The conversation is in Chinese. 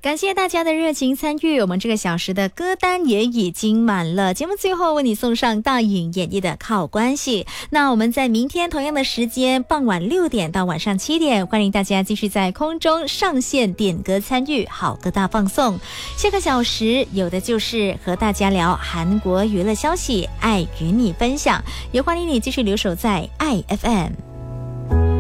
感谢大家的热情参与，我们这个小时的歌单也已经满了。节目最后为你送上大颖演绎的《靠关系》。那我们在明天同样的时间，傍晚6点到晚上7点，欢迎大家继续在空中上线点歌参与好歌大放送。下个小时有的就是和大家聊韩国娱乐消息，爱与你分享，也欢迎你继续留守在爱 FM。